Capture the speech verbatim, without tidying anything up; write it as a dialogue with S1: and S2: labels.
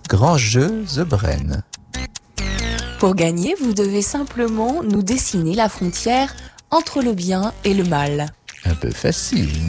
S1: Grand jeu The Brain.
S2: Pour gagner, vous devez simplement nous dessiner la frontière entre le bien et le mal.
S1: Un peu facile.